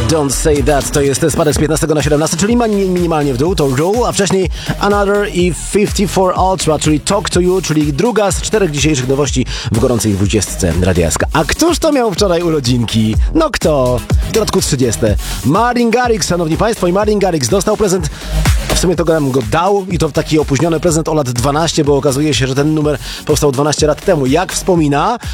Don't Say That to jest spadek z 15 na 17, czyli minimalnie w dół, to Rule, a wcześniej Another i 54 Ultra, czyli Talk to You, czyli druga z 4 dzisiejszych nowości w gorącej 20 Radia SK. A któż to miał wczoraj urodzinki? No kto? W dodatku 30. Martin Garrix, szanowni państwo, i Martin Garrix dostał prezent. W sumie to go dał i to taki opóźniony prezent o lat 12, bo okazuje się, że ten numer powstał 12 lat temu. Jak wspomina,